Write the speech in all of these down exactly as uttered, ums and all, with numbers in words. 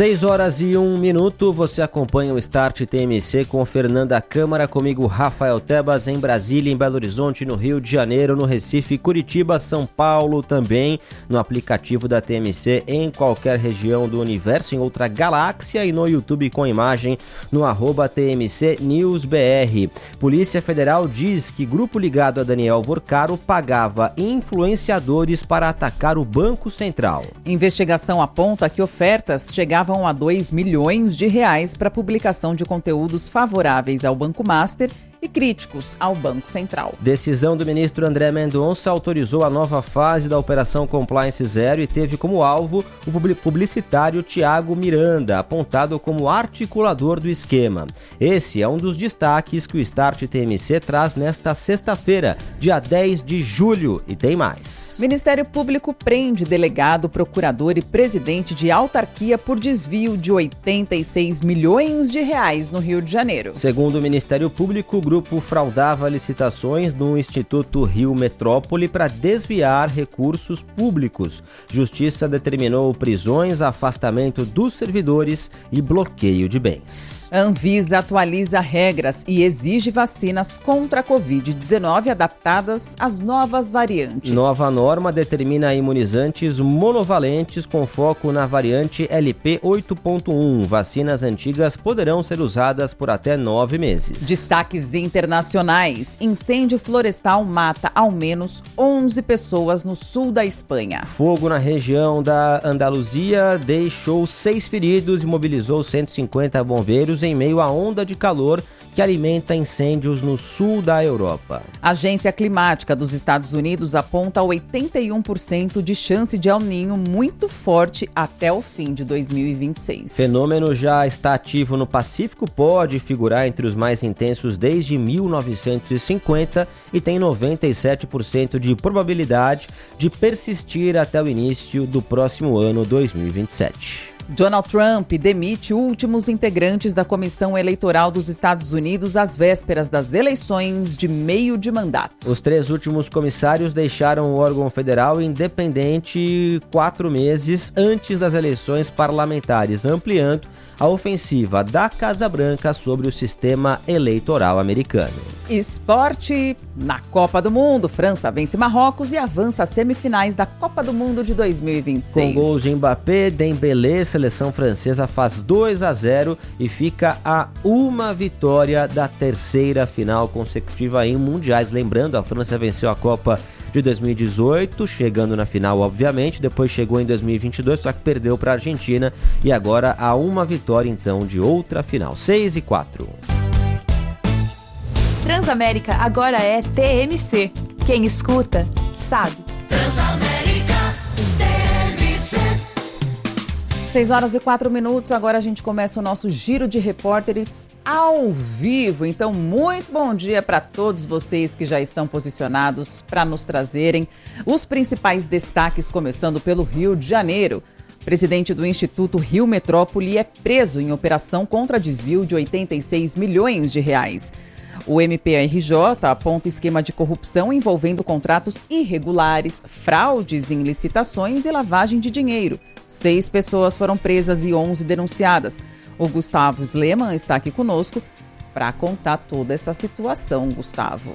seis horas e um minuto, você acompanha o Start T M C com Fernanda Câmara, comigo Rafael Tebas, em Brasília, em Belo Horizonte, no Rio de Janeiro, no Recife, Curitiba, São Paulo também, no aplicativo da T M C, em qualquer região do universo, em outra galáxia e no YouTube com imagem no arroba T M C News B R. Polícia Federal diz que grupo ligado a Daniel Vorcaro pagava influenciadores para atacar o Banco Central. Investigação aponta que ofertas chegavam a dois milhões de reais para publicação de conteúdos favoráveis ao Banco Master e críticos ao Banco Central. Decisão do ministro André Mendonça autorizou a nova fase da Operação Compliance Zero e teve como alvo o publicitário Tiago Miranda, apontado como articulador do esquema. Esse é um dos destaques que o Start T M C traz nesta sexta-feira, dia dez de julho, e tem mais. Ministério Público prende delegado, procurador e presidente de autarquia por desvio de oitenta e seis milhões de reais no Rio de Janeiro. Segundo o Ministério Público, o grupo fraudava licitações no Instituto Rio Metrópole para desviar recursos públicos. Justiça determinou prisões, afastamento dos servidores e bloqueio de bens. Anvisa atualiza regras e exige vacinas contra a covid dezenove adaptadas às novas variantes. Nova norma determina imunizantes monovalentes com foco na variante L P oito ponto um. Vacinas antigas poderão ser usadas por até nove meses. Destaques internacionais. Incêndio florestal mata ao menos onze pessoas no sul da Espanha. Fogo na região da Andaluzia deixou seis feridos e mobilizou cento e cinquenta bombeiros em meio à onda de calor que alimenta incêndios no sul da Europa. A Agência Climática dos Estados Unidos aponta oitenta e um por cento de chance de El Niño muito forte até o fim de dois mil e vinte e seis. Fenômeno já está ativo no Pacífico, pode figurar entre os mais intensos desde mil novecentos e cinquenta e tem noventa e sete por cento de probabilidade de persistir até o início do próximo ano dois mil e vinte e sete. Donald Trump demite últimos integrantes da Comissão Eleitoral dos Estados Unidos às vésperas das eleições de meio de mandato. Os três últimos comissários deixaram o órgão federal independente quatro meses antes das eleições parlamentares, ampliando a ofensiva da Casa Branca sobre o sistema eleitoral americano. Esporte na Copa do Mundo. França vence Marrocos e avança às semifinais da Copa do Mundo de dois mil e vinte e seis. Com gols de Mbappé, Dembélé, seleção francesa faz dois a zero e fica a uma vitória da terceira final consecutiva em mundiais. Lembrando, a França venceu a Copa de dois mil e dezoito, chegando na final, obviamente, depois chegou em dois mil e vinte e dois, só que perdeu para a Argentina e agora há uma vitória, então, de outra final. seis e quatro. Transamérica agora é T M C. Quem escuta, sabe. Transamérica, T M C. seis horas e quatro minutos, agora a gente começa o nosso giro de repórteres ao vivo. Então, muito bom dia para todos vocês que já estão posicionados para nos trazerem os principais destaques, começando pelo Rio de Janeiro. O presidente do Instituto Rio Metrópole é preso em operação contra desvio de oitenta e seis milhões de reais. O M P R J aponta esquema de corrupção envolvendo contratos irregulares, fraudes em licitações e lavagem de dinheiro. Seis pessoas foram presas e onze denunciadas. O Gustavo Sleman está aqui conosco para contar toda essa situação, Gustavo.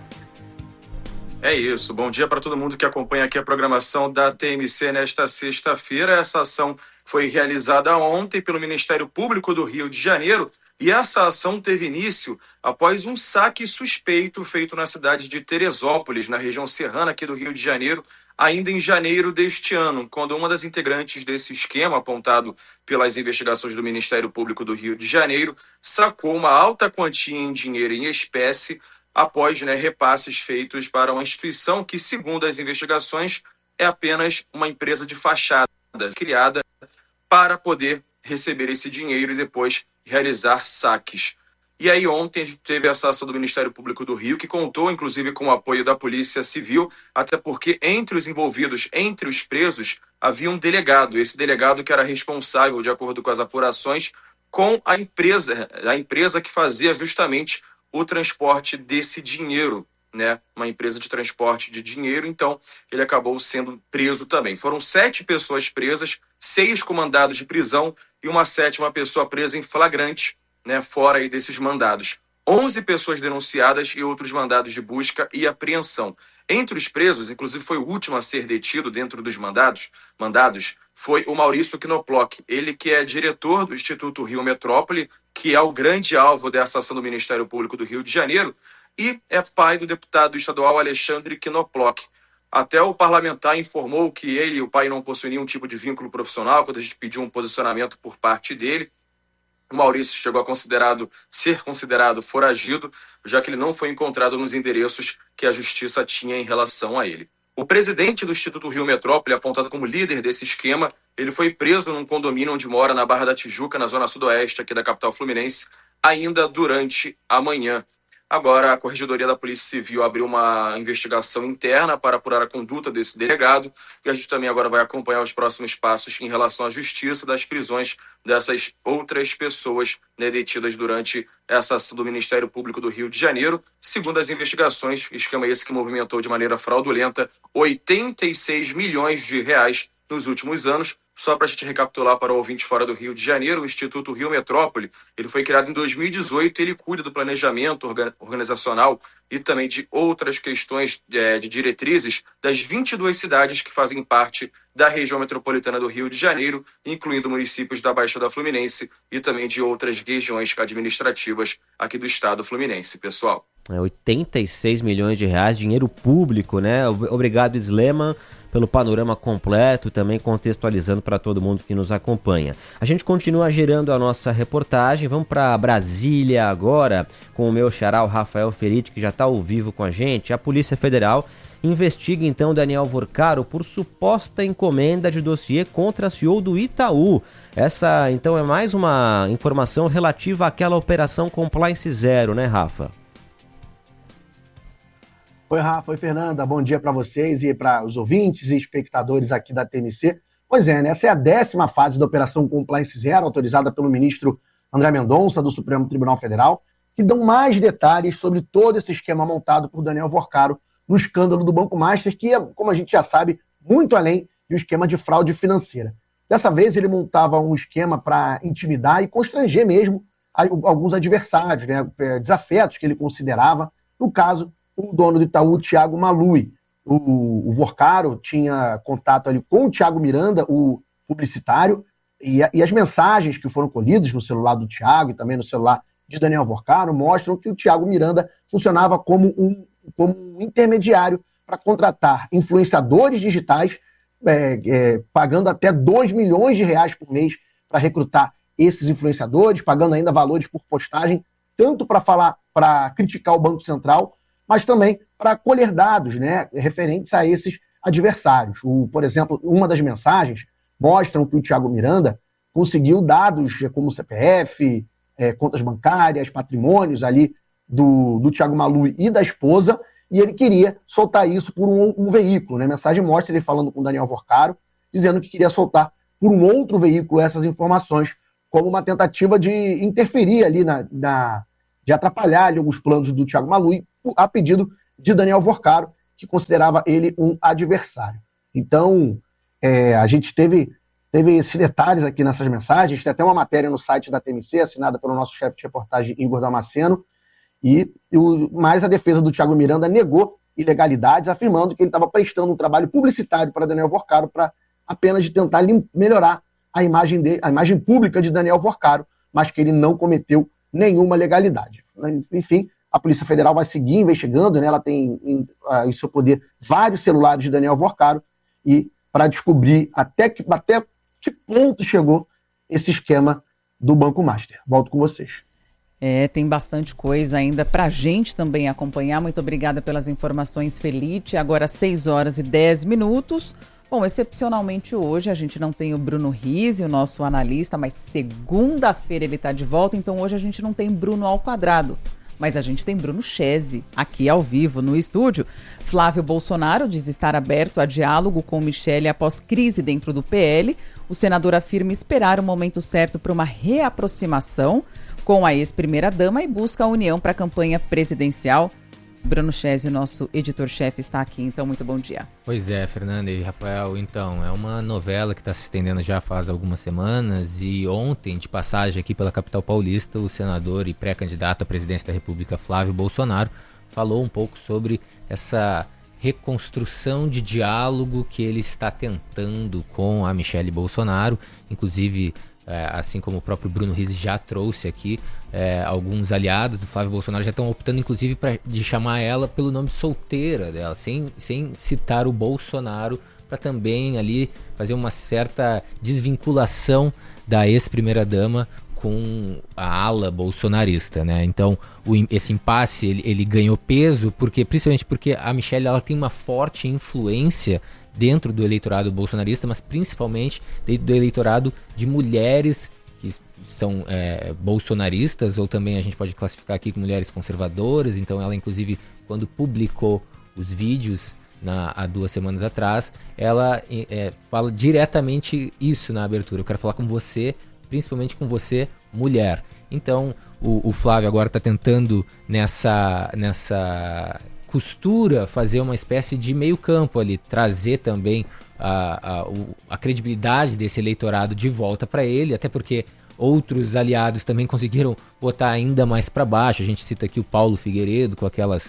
É isso, bom dia para todo mundo que acompanha aqui a programação da T M C nesta sexta-feira. Essa ação foi realizada ontem pelo Ministério Público do Rio de Janeiro e essa ação teve início após um saque suspeito feito na cidade de Teresópolis, na região serrana aqui do Rio de Janeiro, ainda em janeiro deste ano, quando uma das integrantes desse esquema apontado pelas investigações do Ministério Público do Rio de Janeiro sacou uma alta quantia em dinheiro em espécie após né, repasses feitos para uma instituição que, segundo as investigações, é apenas uma empresa de fachada criada para poder receber esse dinheiro e depois realizar saques. E aí ontem a gente teve essa ação do Ministério Público do Rio, que contou inclusive com o apoio da Polícia Civil, até porque entre os envolvidos, entre os presos, havia um delegado. Esse delegado que era responsável, de acordo com as apurações, com a empresa, a empresa que fazia justamente o transporte desse dinheiro, né? Uma empresa de transporte de dinheiro, então ele acabou sendo preso também. Foram sete pessoas presas, seis com mandados de prisão e uma sétima pessoa presa em flagrante, né, fora aí desses mandados. onze pessoas denunciadas e outros mandados de busca e apreensão. Entre os presos, inclusive foi o último a ser detido dentro dos mandados, mandados foi o Maurício Knoploch, ele que é diretor do Instituto Rio Metrópole, que é o grande alvo dessa ação do Ministério Público do Rio de Janeiro, e é pai do deputado estadual Alexandre Knoploch. Até o parlamentar informou que ele e o pai não possuem nenhum tipo de vínculo profissional quando a gente pediu um posicionamento por parte dele. O Maurício chegou a considerado, ser considerado foragido, já que ele não foi encontrado nos endereços que a justiça tinha em relação a ele. O presidente do Instituto Rio Metrópole, apontado como líder desse esquema, ele foi preso num condomínio onde mora na Barra da Tijuca, na zona sudoeste aqui da capital fluminense, ainda durante a manhã. Agora, a Corregedoria da Polícia Civil abriu uma investigação interna para apurar a conduta desse delegado e a gente também agora vai acompanhar os próximos passos em relação à justiça das prisões dessas outras pessoas, né, detidas durante essa ação do Ministério Público do Rio de Janeiro. Segundo as investigações, esquema esse que movimentou de maneira fraudulenta oitenta e seis milhões de reais nos últimos anos. Só para a gente recapitular para o ouvinte fora do Rio de Janeiro, o Instituto Rio Metrópole, ele foi criado em dois mil e dezoito, ele cuida do planejamento organizacional e também de outras questões é, de diretrizes das vinte e duas cidades que fazem parte da região metropolitana do Rio de Janeiro, incluindo municípios da Baixada Fluminense e também de outras regiões administrativas aqui do estado fluminense, pessoal. É, oitenta e seis milhões de reais, dinheiro público, né? Obrigado, Sleman, pelo panorama completo, também contextualizando para todo mundo que nos acompanha. A gente continua gerando a nossa reportagem, vamos para Brasília agora, com o meu xará, o Rafael Feriti, que já está ao vivo com a gente. A Polícia Federal investiga então Daniel Vorcaro por suposta encomenda de dossiê contra a C E O do Itaú. Essa, então, é mais uma informação relativa àquela operação Compliance Zero, né, Rafa? Oi, Rafa, oi, Fernanda, bom dia para vocês e para os ouvintes e espectadores aqui da T M C. Pois é, né? Essa é a décima fase da Operação Compliance Zero, autorizada pelo ministro André Mendonça, do Supremo Tribunal Federal, que dão mais detalhes sobre todo esse esquema montado por Daniel Vorcaro no escândalo do Banco Master, que é, como a gente já sabe, muito além de um esquema de fraude financeira. Dessa vez ele montava um esquema para intimidar e constranger mesmo alguns adversários, né? Desafetos que ele considerava, no caso, o dono do Itaú, Thiago Malui. O, o Vorcaro tinha contato ali com o Thiago Miranda, o publicitário, e, e as mensagens que foram colhidas no celular do Thiago e também no celular de Daniel Vorcaro mostram que o Thiago Miranda funcionava como um, como um intermediário para contratar influenciadores digitais, é, é, pagando até dois milhões de reais por mês para recrutar esses influenciadores, pagando ainda valores por postagem, tanto para falar, para criticar o Banco Central, mas também para colher dados, né, referentes a esses adversários. O, por exemplo, uma das mensagens mostram que o Thiago Miranda conseguiu dados como C P F, é, contas bancárias, patrimônios ali do, do Thiago Malui e da esposa, e ele queria soltar isso por um, um veículo. Né? A mensagem mostra ele falando com o Daniel Vorcaro, dizendo que queria soltar por um outro veículo essas informações, como uma tentativa de interferir ali, na, na, de atrapalhar ali alguns planos do Thiago Malui, a pedido de Daniel Vorcaro, que considerava ele um adversário. Então, é, a gente teve, teve esses detalhes aqui nessas mensagens, tem até uma matéria no site da T M C, assinada pelo nosso chefe de reportagem, Igor Damasceno, e, e o, mais a defesa do Thiago Miranda negou ilegalidades, afirmando que ele estava prestando um trabalho publicitário para Daniel Vorcaro, para apenas de tentar lim, melhorar a imagem, de, a imagem pública de Daniel Vorcaro, mas que ele não cometeu nenhuma legalidade. Enfim, a Polícia Federal vai seguir investigando, né? Ela tem em, em seu poder vários celulares de Daniel Vorcaro e para descobrir até que, até que ponto chegou esse esquema do Banco Master. Volto com vocês. É, tem bastante coisa ainda para a gente também acompanhar. Muito obrigada pelas informações, Felite. Agora seis horas e dez minutos. Bom, excepcionalmente hoje a gente não tem o Bruno Rizzi, o nosso analista, mas segunda-feira ele está de volta, então hoje a gente não tem Bruno ao quadrado. Mas a gente tem Bruno Chese aqui ao vivo no estúdio. Flávio Bolsonaro diz estar aberto a diálogo com Michele após crise dentro do P L. O senador afirma esperar o momento certo para uma reaproximação com a ex-primeira-dama e busca a união para a campanha presidencial. Bruno Chese, nosso editor-chefe, está aqui, então muito bom dia. Pois é, Fernanda e Rafael, então, é uma novela que está se estendendo já faz algumas semanas e ontem, de passagem aqui pela capital paulista, o senador e pré-candidato à presidência da República, Flávio Bolsonaro, falou um pouco sobre essa reconstrução de diálogo que ele está tentando com a Michelle Bolsonaro, inclusive... É, assim como o próprio Bruno Rizzi já trouxe aqui, é, alguns aliados do Flávio Bolsonaro já estão optando inclusive pra, de chamar ela pelo nome solteira dela, sem, sem citar o Bolsonaro, para também ali fazer uma certa desvinculação da ex-primeira-dama com a ala bolsonarista, né? Então o, esse impasse ele, ele ganhou peso, porque, principalmente porque a Michelle ela tem uma forte influência dentro do eleitorado bolsonarista, mas principalmente dentro do eleitorado de mulheres que são é, bolsonaristas, ou também a gente pode classificar aqui como mulheres conservadoras. Então ela, inclusive, quando publicou os vídeos na, há duas semanas atrás, ela é, fala diretamente isso na abertura: eu quero falar com você, principalmente com você, mulher. Então o, o Flávio agora está tentando nessa... nessa costura fazer uma espécie de meio campo ali, trazer também a, a, a credibilidade desse eleitorado de volta para ele, até porque outros aliados também conseguiram botar ainda mais para baixo. A gente cita aqui o Paulo Figueiredo com aquelas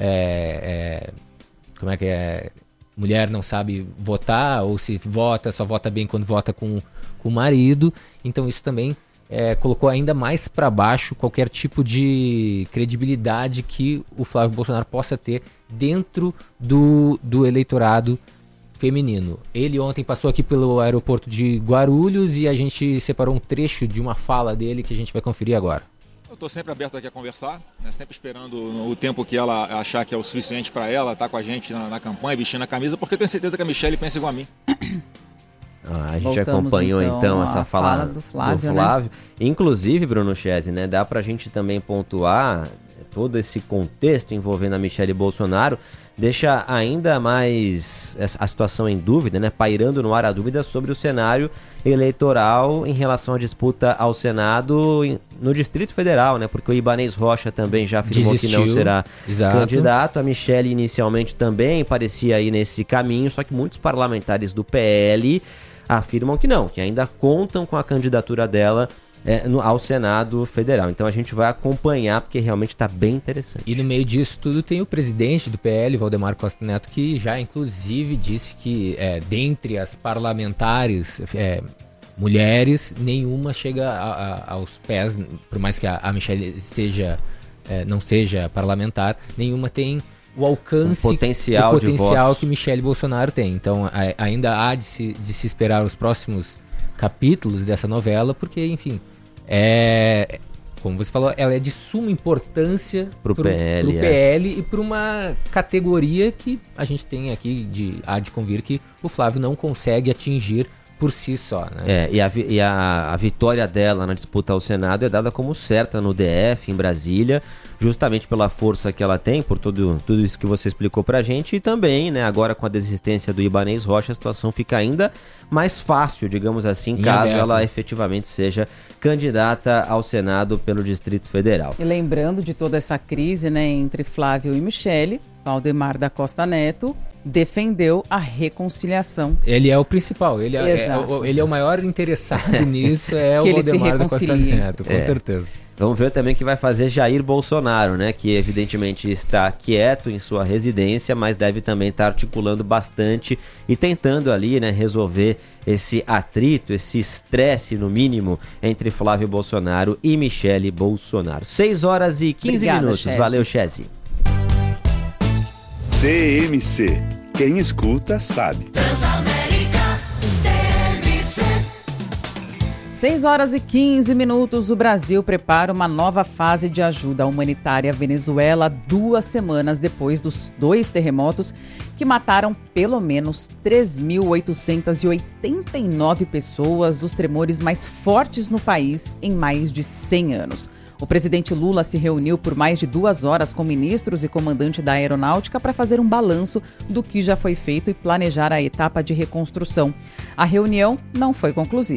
é, é, como é que é, mulher não sabe votar, ou se vota, só vota bem quando vota com, com o marido. Então isso também É, colocou ainda mais para baixo qualquer tipo de credibilidade que o Flávio Bolsonaro possa ter dentro do, do eleitorado feminino. Ele ontem passou aqui pelo aeroporto de Guarulhos e a gente separou um trecho de uma fala dele que a gente vai conferir agora. Eu estou sempre aberto aqui a conversar, né, sempre esperando o tempo que ela achar que é o suficiente para ela estar tá com a gente na, na campanha, vestindo a camisa, porque eu tenho certeza que a Michelle pensa igual a mim. Ah, a gente Voltamos, acompanhou então, então essa fala, fala do Flávio, do Flávio. Né? Inclusive, Bruno Chese, né, dá pra gente também pontuar todo esse contexto envolvendo a Michelle Bolsonaro, deixa ainda mais a situação em dúvida, né, pairando no ar a dúvida sobre o cenário eleitoral em relação à disputa ao Senado no Distrito Federal, né, porque o Ibanez Rocha também já afirmou Desistiu. que não será Exato. candidato, a Michelle inicialmente também parecia ir nesse caminho, só que muitos parlamentares do P L afirmam que não, que ainda contam com a candidatura dela é, no, ao Senado Federal. Então a gente vai acompanhar, porque realmente está bem interessante. E no meio disso tudo tem o presidente do P L, Valdemar Costa Neto, que já inclusive disse que é, dentre as parlamentares é, mulheres, nenhuma chega a, a, aos pés, por mais que a, a Michelle seja, é, não seja parlamentar, nenhuma tem o alcance, o potencial, o potencial de que Michelle Bolsonaro tem. Então a, ainda há de se, de se esperar os próximos capítulos dessa novela, porque, enfim, é, como você falou, ela é de suma importância pro, pro P L, pro P L é. e para uma categoria que a gente tem aqui, de, há de convir que o Flávio não consegue atingir por si só, né? É, e, a, e a, a vitória dela na disputa ao Senado é dada como certa no D F, em Brasília, justamente pela força que ela tem, por tudo, tudo isso que você explicou pra gente, e também, né, agora com a desistência do Ibanez Rocha, a situação fica ainda mais fácil, digamos assim, em caso aberto. ela efetivamente seja candidata ao Senado pelo Distrito Federal. E lembrando de toda essa crise, né, entre Flávio e Michelle, Valdemar da Costa Neto defendeu a reconciliação. Ele é o principal, ele é, é, o, ele é o maior interessado nisso, é o Valdemar da Costa Neto, com é. certeza. Vamos ver também o que vai fazer Jair Bolsonaro, né, que evidentemente está quieto em sua residência, mas deve também estar articulando bastante e tentando ali, né, resolver esse atrito, esse estresse no mínimo entre Flávio Bolsonaro e Michelle Bolsonaro. seis horas e quinze Obrigada, minutos. Chese. Valeu, Chese. T M C. Quem escuta sabe. Transamérica T M C. seis horas e quinze minutos. O Brasil prepara uma nova fase de ajuda humanitária à Venezuela duas semanas depois dos dois terremotos que mataram pelo menos três mil oitocentas e oitenta e nove pessoas, os tremores mais fortes no país em mais de cem anos. O presidente Lula se reuniu por mais de duas horas com ministros e comandante da aeronáutica para fazer um balanço do que já foi feito e planejar a etapa de reconstrução. A reunião não foi conclusiva.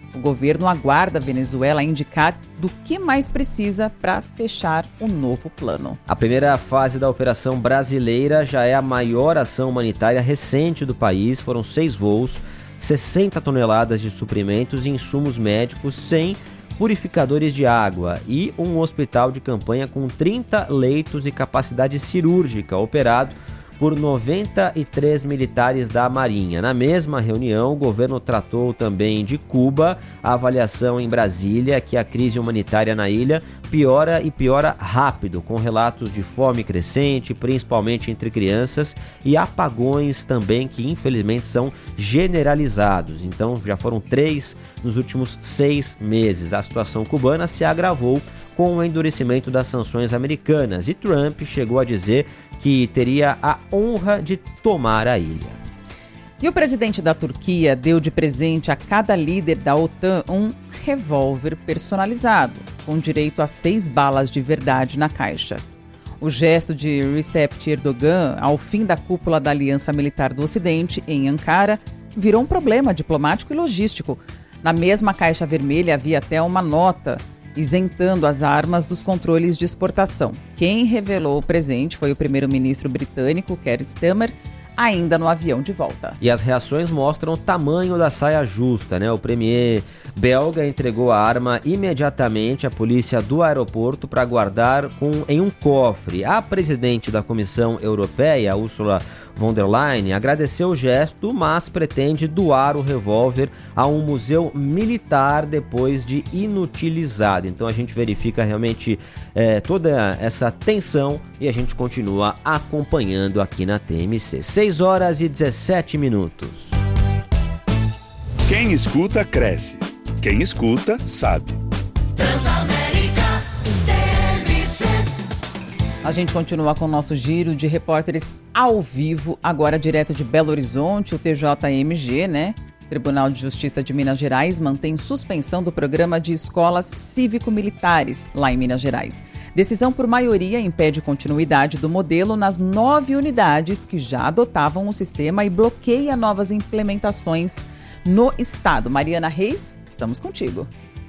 O governo aguarda a Venezuela indicar do que mais precisa para fechar o novo plano. A primeira fase da Operação Brasileira já é a maior ação humanitária recente do país. Foram seis voos, sessenta toneladas de suprimentos e insumos médicos, cem purificadores de água e um hospital de campanha com trinta leitos e capacidade cirúrgica, operado por noventa e três militares da Marinha. Na mesma reunião, o governo tratou também de Cuba. A avaliação em Brasília é que a crise humanitária na ilha piora e piora rápido, com relatos de fome crescente, principalmente entre crianças, e apagões também que infelizmente são generalizados. Então já foram três nos últimos seis meses. A situação cubana se agravou com o endurecimento das sanções americanas, e Trump chegou a dizer que teria a honra de tomar a ilha. E o presidente da Turquia deu de presente a cada líder da OTAN um revólver personalizado, com direito a seis balas de verdade na caixa. O gesto de Recep Erdogan ao fim da cúpula da Aliança Militar do Ocidente, em Ankara, virou um problema diplomático e logístico. Na mesma caixa vermelha havia até uma nota isentando as armas dos controles de exportação. Quem revelou o presente foi o primeiro-ministro britânico, Keir Starmer, ainda no avião de volta. E as reações mostram o tamanho da saia justa, né? O premier belga entregou a arma imediatamente à polícia do aeroporto para guardar com, em um cofre. A presidente da Comissão Europeia, Ursula von der Leyen, agradeceu o gesto, mas pretende doar o revólver a um museu militar depois de inutilizado. Então a gente verifica realmente é, toda essa tensão e a gente continua acompanhando aqui na T M C. seis horas e dezessete minutos. Quem escuta, cresce. Quem escuta, sabe. Transamérica T M C. A gente continua com o nosso giro de repórteres ao vivo, agora direto de Belo Horizonte. O T J M G, né? Tribunal de Justiça de Minas Gerais mantém suspensão do programa de escolas cívico-militares lá em Minas Gerais. Decisão por maioria impede continuidade do modelo nas nove unidades que já adotavam o sistema e bloqueia novas implementações no estado. Mariana Reis, estamos contigo.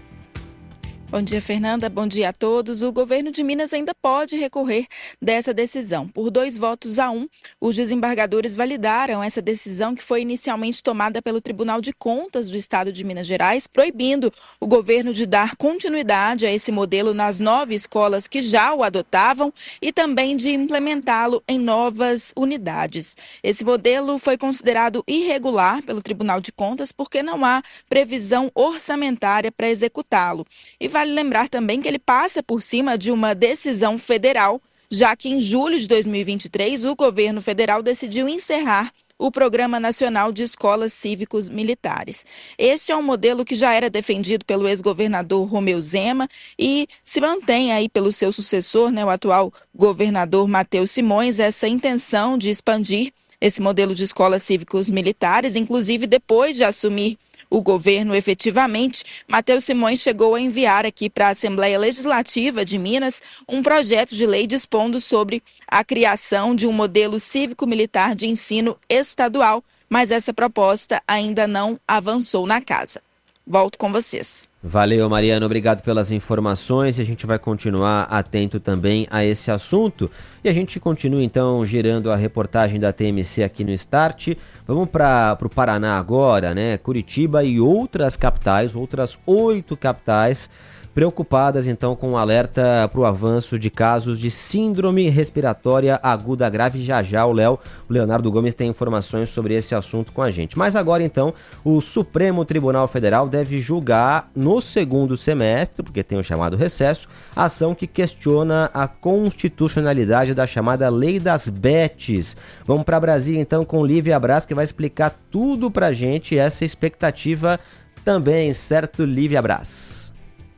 Bom dia, Fernanda. Bom dia a todos. O governo de Minas ainda pode recorrer dessa decisão. Por dois votos a um, os desembargadores validaram essa decisão que foi inicialmente tomada pelo Tribunal de Contas do Estado de Minas Gerais, proibindo o governo de dar continuidade a esse modelo nas nove escolas que já o adotavam e também de implementá-lo em novas unidades. Esse modelo foi considerado irregular pelo Tribunal de Contas porque não há previsão orçamentária para executá-lo. E vale lembrar também que ele passa por cima de uma decisão federal, já que em julho de dois mil e vinte e três o governo federal decidiu encerrar o Programa Nacional de Escolas Cívicos Militares. Este é um modelo que já era defendido pelo ex-governador Romeu Zema e se mantém aí pelo seu sucessor, né, o atual governador Matheus Simões, essa intenção de expandir esse modelo de escolas cívicos militares, inclusive depois de assumir o governo efetivamente. Matheus Simões chegou a enviar aqui para a Assembleia Legislativa de Minas um projeto de lei dispondo sobre a criação de um modelo cívico-militar de ensino estadual, mas essa proposta ainda não avançou na casa. Volto com vocês. Valeu, Mariana, obrigado pelas informações e a gente vai continuar atento também a esse assunto. E a gente continua então girando a reportagem da T M C aqui no Start. Vamos para o Paraná agora, né? Curitiba e outras capitais, outras oito capitais, preocupadas então com um alerta para o avanço de casos de síndrome respiratória aguda grave. Já já o Léo, o Leonardo Gomes tem informações sobre esse assunto com a gente. Mas agora então o Supremo Tribunal Federal deve julgar no segundo semestre, porque tem o chamado recesso, a ação que questiona a constitucionalidade da chamada Lei das Bets. Vamos para Brasília então com Lívia Braz, que vai explicar tudo para a gente, essa expectativa também, certo, Lívia Braz?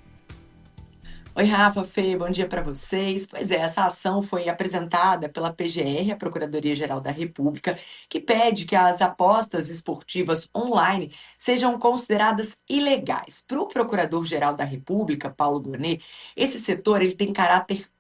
Oi, Rafa, Fê, bom dia para vocês. Pois é, essa ação foi apresentada pela P G R, a Procuradoria-Geral da República, que pede que as apostas esportivas online sejam consideradas ilegais. Para o Procurador-Geral da República, Paulo Gonet, esse setor ele tem caráter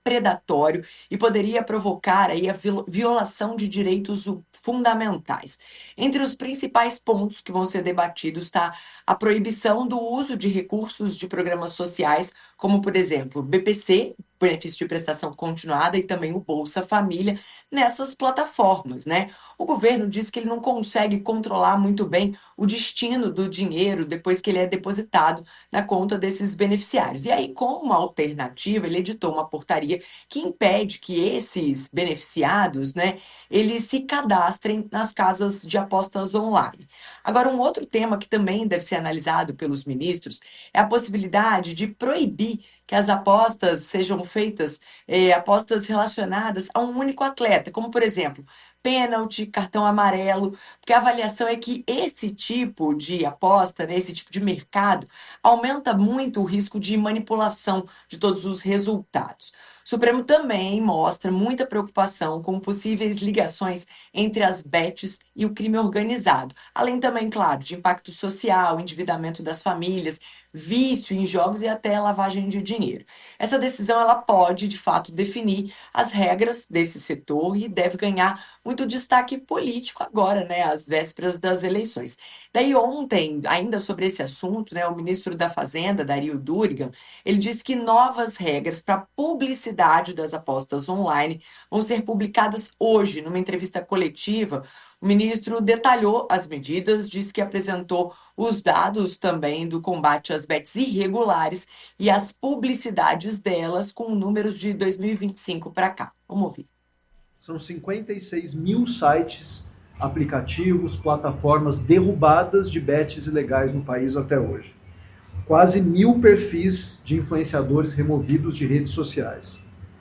predatório e poderia provocar aí a violação de direitos fundamentais. Entre os principais pontos que vão ser debatidos está a proibição do uso de recursos de programas sociais, como, por exemplo, B P C, benefício de prestação continuada, e também o Bolsa Família, nessas plataformas, né? O governo diz que ele não consegue controlar muito bem o destino do dinheiro depois que ele é depositado na conta desses beneficiários. E aí, como uma alternativa, ele editou uma portaria que impede que esses beneficiados, né, eles se cadastrem nas casas de apostas online. Agora, um outro tema que também deve ser analisado pelos ministros é a possibilidade de proibir que as apostas sejam feitas, eh, apostas relacionadas a um único atleta, como, por exemplo, pênalti, cartão amarelo, porque a avaliação é que esse tipo de aposta, né, esse tipo de mercado, aumenta muito o risco de manipulação de todos os resultados. O Supremo também mostra muita preocupação com possíveis ligações entre as bets e o crime organizado, além também, claro, de impacto social, endividamento das famílias, vício em jogos e até lavagem de dinheiro. Essa decisão ela pode, de fato, definir as regras desse setor e deve ganhar muito destaque político agora, né, às vésperas das eleições. Daí ontem, ainda sobre esse assunto, né, o ministro da Fazenda, Dario Durigan, ele disse que novas regras para publicidade das apostas online vão ser publicadas hoje, numa entrevista coletiva. O ministro detalhou as medidas, disse que apresentou os dados também do combate às bets irregulares e as publicidades delas com números de dois mil e vinte e cinco para cá. Vamos ouvir. São cinquenta e seis mil sites, aplicativos, plataformas derrubadas de bets ilegais no país até hoje. Quase mil perfis de influenciadores removidos de redes sociais.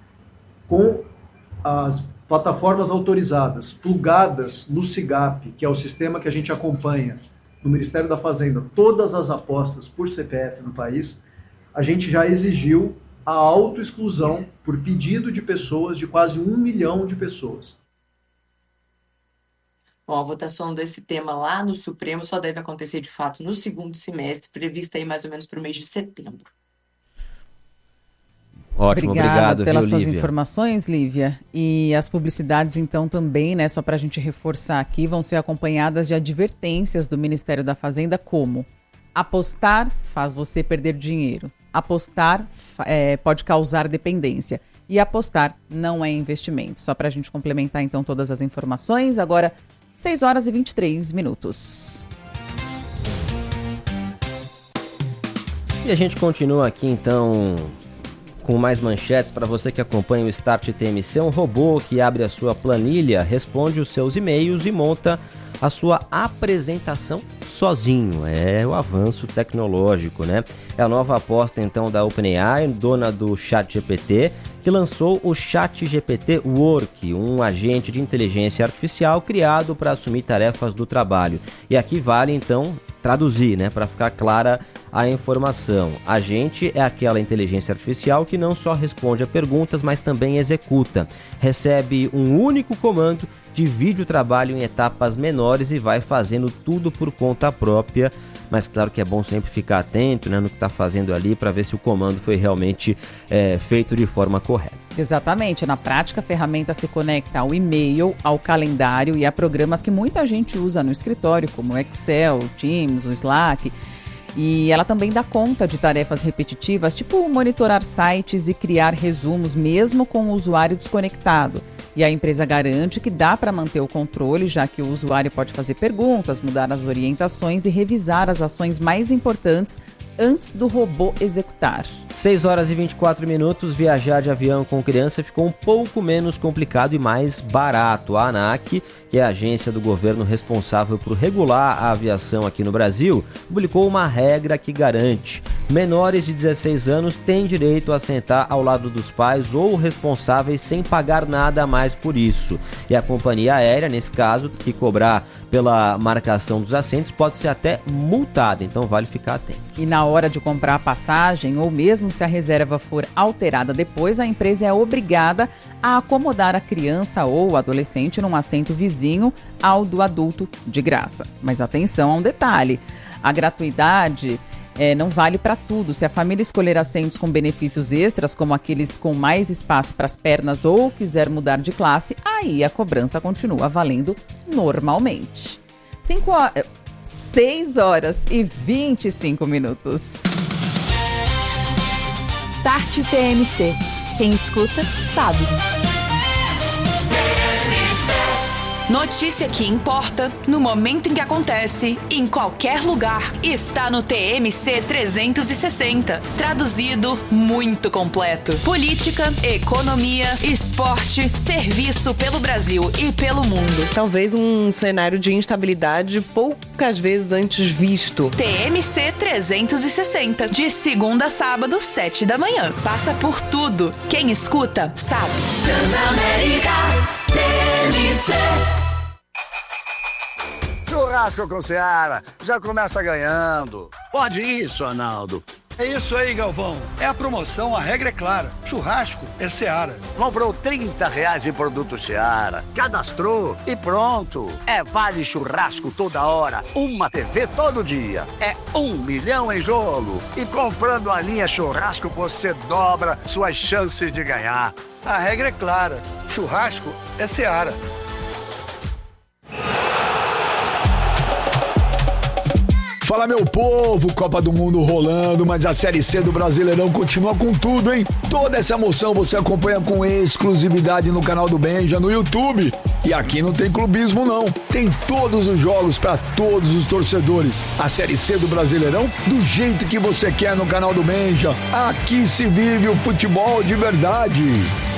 Com as plataformas autorizadas, plugadas no SIGAP, que é o sistema que a gente acompanha no Ministério da Fazenda, todas as apostas por C P F no país, a gente já exigiu a autoexclusão por pedido de pessoas, de quase um milhão de pessoas. Bom, a votação desse tema lá no Supremo só deve acontecer de fato no segundo semestre, prevista aí mais ou menos para o mês de setembro. Ótimo, Obrigada obrigado, pelas viu, suas Lívia? informações, Lívia. E as publicidades, então, também, né, só para a gente reforçar aqui, vão ser acompanhadas de advertências do Ministério da Fazenda, como apostar faz você perder dinheiro, apostar é, pode causar dependência e apostar não é investimento. Só para a gente complementar, então, todas as informações. Agora, seis horas e vinte e três minutos. E a gente continua aqui, então, com mais manchetes para você que acompanha o Start T M C. Um robô que abre a sua planilha, responde os seus e-mails e monta a sua apresentação sozinho. É o avanço tecnológico, né? É a nova aposta, então, da OpenAI, dona do ChatGPT, que lançou o ChatGPT Work, um agente de inteligência artificial criado para assumir tarefas do trabalho. E aqui vale, então, traduzir, né, para ficar clara a informação. Agente é aquela inteligência artificial que não só responde a perguntas, mas também executa. Recebe um único comando, divide o trabalho em etapas menores e vai fazendo tudo por conta própria. Mas claro que é bom sempre ficar atento, né, no que está fazendo ali para ver se o comando foi realmente é, feito de forma correta. Exatamente. Na prática, a ferramenta se conecta ao e-mail, ao calendário e a programas que muita gente usa no escritório, como o Excel, o Teams, o Slack. E ela também dá conta de tarefas repetitivas, tipo monitorar sites e criar resumos, mesmo com o usuário desconectado. E a empresa garante que dá para manter o controle, já que o usuário pode fazer perguntas, mudar as orientações e revisar as ações mais importantes antes do robô executar. seis horas e vinte e quatro minutos, viajar de avião com criança ficou um pouco menos complicado e mais barato. A ANAC, que é a agência do governo responsável por regular a aviação aqui no Brasil, publicou uma regra que garante: menores de dezesseis anos têm direito a sentar ao lado dos pais ou responsáveis sem pagar nada a mais por isso. E a companhia aérea, nesse caso, que cobrar pela marcação dos assentos, pode ser até multada, então vale ficar atento. E na hora de comprar a passagem, ou mesmo se a reserva for alterada depois, a empresa é obrigada a acomodar a criança ou o adolescente num assento vizinho ao do adulto de graça. Mas atenção a um detalhe: a gratuidade É, não vale para tudo. Se a família escolher assentos com benefícios extras, como aqueles com mais espaço para as pernas ou quiser mudar de classe, aí a cobrança continua valendo normalmente. Cinco horas, seis horas e vinte e cinco minutos. Start T M C. Quem escuta, sabe. Notícia que importa, no momento em que acontece, em qualquer lugar, está no T M C trezentos e sessenta. Traduzido, muito completo. Política, economia, esporte, serviço pelo Brasil e pelo mundo. Talvez um cenário de instabilidade poucas vezes antes visto. T M C trezentos e sessenta, de segunda a sábado, sete da manhã. Passa por tudo. Quem escuta, sabe. Transamérica T M C. Churrasco com Seara, já começa ganhando. Pode isso, Arnaldo. É isso aí, Galvão. É a promoção, a regra é clara. Churrasco é Seara. Comprou trinta reais em produto Seara, cadastrou e pronto. É vale churrasco toda hora, uma T V todo dia. É um milhão em jogo. E comprando a linha churrasco, você dobra suas chances de ganhar. A regra é clara. Churrasco é Seara. Fala, meu povo, Copa do Mundo rolando, mas a Série C do Brasileirão continua com tudo, hein? Toda essa emoção você acompanha com exclusividade no canal do Benja, no YouTube. E aqui não tem clubismo, não. Tem todos os jogos para todos os torcedores. A Série C do Brasileirão, do jeito que você quer no canal do Benja. Aqui se vive o futebol de verdade.